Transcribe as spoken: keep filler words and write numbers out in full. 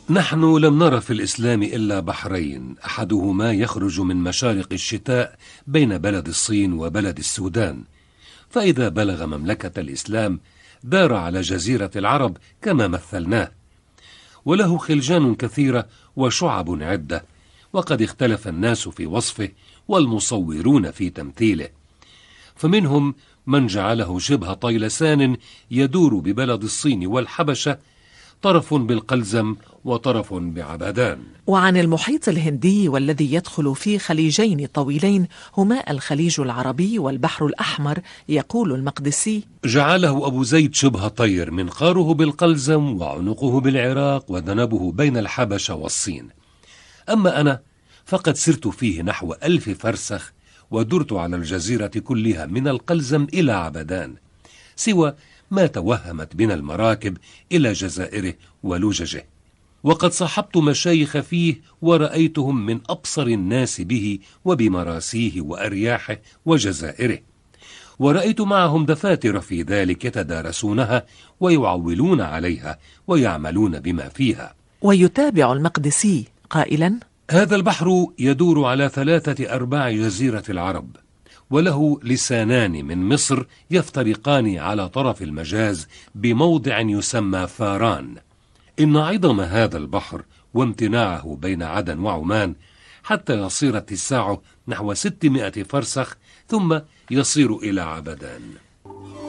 نحن لم نر في الإسلام إلا بحرين، أحدهما يخرج من مشارق الشتاء بين بلد الصين وبلد السودان، فإذا بلغ مملكة الإسلام دار على جزيرة العرب كما مثلناه، وله خلجان كثيرة وشعب عدة، وقد اختلف الناس في وصفه والمصورون في تمثيله، فمنهم من جعله شبه طيلسان يدور ببلد الصين والحبشة، طرف بالقلزم وطرف بعبدان. وعن المحيط الهندي والذي يدخل في خليجين طويلين هما الخليج العربي والبحر الأحمر، يقول المقدسي: جعله أبو زيد شبه طير، منقاره بالقلزم وعنقه بالعراق وذنبه بين الحبشة والصين. أما أنا فقد سرت فيه نحو ألف فرسخ، ودرت على الجزيرة كلها من القلزم إلى عبدان، سوى ما توهمت بنا المراكب إلى جزائره ولججه. وقد صحبت مشايخ فيه ورأيتهم من أبصر الناس به وبمراسيه وأرياحه وجزائره، ورأيت معهم دفاتر في ذلك يتدارسونها ويعولون عليها ويعملون بما فيها. ويتابع المقدسي قائلا: هذا البحر يدور على ثلاثة أرباع جزيرة العرب، وله لسانان من مصر يفترقان على طرف المجاز بموضع يسمى فاران. إن عظم هذا البحر وامتناعه بين عدن وعمان حتى يصير اتساعه نحو ستمائة فرسخ، ثم يصير إلى عبدان.